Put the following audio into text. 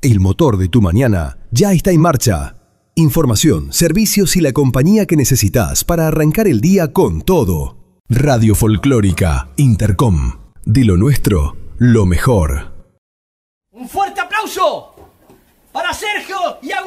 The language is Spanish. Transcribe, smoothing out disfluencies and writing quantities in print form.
El motor de tu mañana ya está en marcha. Información, servicios y la compañía que necesitas para arrancar el día con todo. Radio Folclórica Intercom. De lo nuestro, lo mejor. ¡Un fuerte aplauso para Sergio y